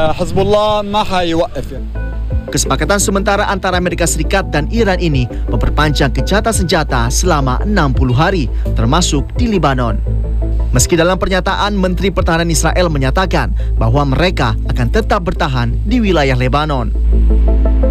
Hezbollah ما حيوقف. Kesepakatan sementara antara Amerika Serikat dan Iran ini memperpanjang gencatan senjata selama 60 hari, termasuk di Lebanon. Meski dalam pernyataan, Menteri Pertahanan Israel menyatakan bahwa mereka akan tetap bertahan di wilayah Lebanon.